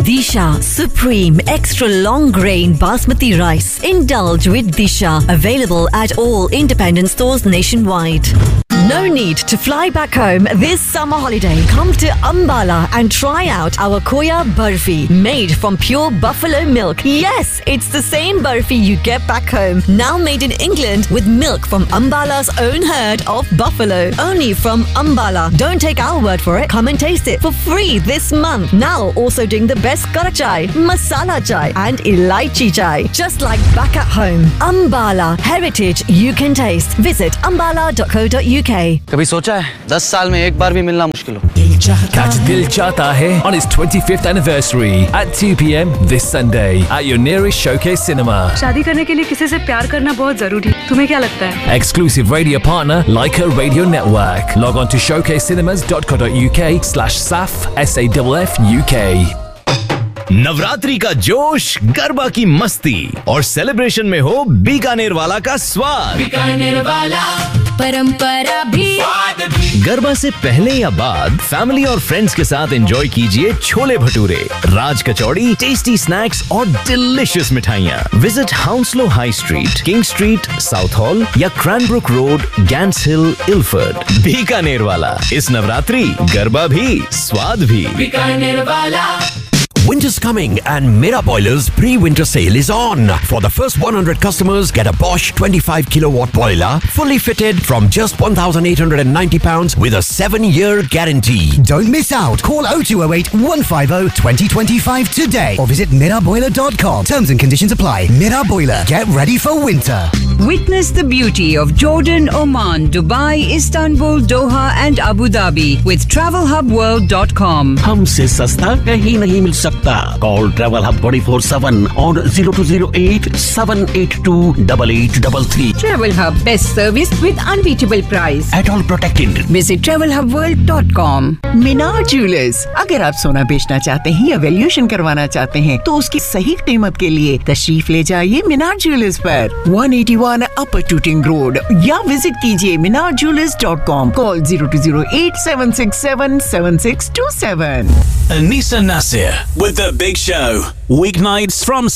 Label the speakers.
Speaker 1: Disha Supreme Extra Long Grain Basmati Rice. Indulge with Disha. Available at all independent stores nationwide. No need to fly back home this summer holiday. Come to Ambala and try out our Khoya Barfi, made from pure buffalo milk. Yes, it's the same barfi you get back home. Now made in England with milk from Ambala's own herd of buffalo. Only from Ambala. Don't take our word for it. Come and taste it for free this month. Now also doing the best karak chai, masala chai and elaichi chai. Just like back at home. Ambala. Heritage you can taste. Visit ambala.co.uk.
Speaker 2: कभी सोचा है 10 साल में एक बार भी मिलना मुश्किल हो?
Speaker 3: Catch Dil Chahta Hai on its 25th anniversary at 2 p.m. this Sunday at your nearest Showcase Cinema.
Speaker 4: शादी करने के लिए किसी से प्यार करना बहुत जरूरी है। तुम्हें क्या लगता है?
Speaker 3: Exclusive radio partner Leica Radio Network. Log on to showcasecinemas.co.uk/SAF SAFF UK.
Speaker 5: Navratri का जोश, गरबा की मस्ती और सेलिब्रेशन में हो बीकानेर वाला का स्वाद।
Speaker 6: बीकानेर वाला परंपरा भी
Speaker 5: गरबा से पहले या बाद फैमिली और फ्रेंड्स के साथ एंजॉय कीजिए छोले भटूरे, राज कचौड़ी, टेस्टी स्नैक्स और डिलीशियस मिठाइयाँ। Visit हाउंसलो high street, king street, south hall या क्रैनब्रुक रोड, गैंट्स हिल, इल्फर्ड। बीकानेर वाला, इस नवरात्रि गरबा भी स्वाद भी।
Speaker 6: बीकानेर वाला।
Speaker 7: Winter's coming and Mera Boiler's pre-winter sale is on. For the first 100 customers, get a Bosch 25 kilowatt boiler, fully fitted from just £1,890 with a 7-year guarantee.
Speaker 8: Don't miss out. Call 0208 150 2025 today or visit meraboiler.com. Terms and conditions apply. Mera Boiler. Get ready for winter.
Speaker 9: Witness the beauty of Jordan, Oman, Dubai, Istanbul, Doha and Abu Dhabi with TravelHubWorld.com.
Speaker 10: हमसे सस्ता कहीं नहीं मिल सकता। Call Travel Hub 24/7 on 0208-782-8833.
Speaker 9: Travel Hub, best service with unbeatable price.
Speaker 10: At all protected.
Speaker 9: Visit TravelHubWorld.com.
Speaker 11: Minar jewellers, अगर आप सोना बेचना चाहते हैं या वैल्यूएशन करवाना चाहते हैं तो उसकी सही कीमत के लिए तशरीफ ले जाइए मीनार ज्वेलर्स पर 181 अपर टूटिंग रोड या विजिट कीजिए minarjewelers.com. Call 0208-767-7627.
Speaker 12: Anisa Nasir with The Big Show. Weeknights from